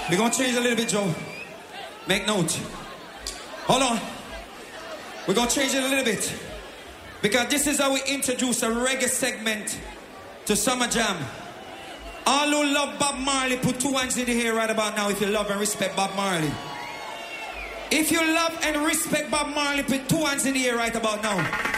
We're gonna change a little bit, Joe. Make note. Hold on. We're gonna change it a little bit. Because this is how we introduce a reggae segment to Summer Jam. All who love Bob Marley, put 2 hands in the air right about now if you love and respect Bob Marley. If you love and respect Bob Marley, put 2 hands in the air right about now.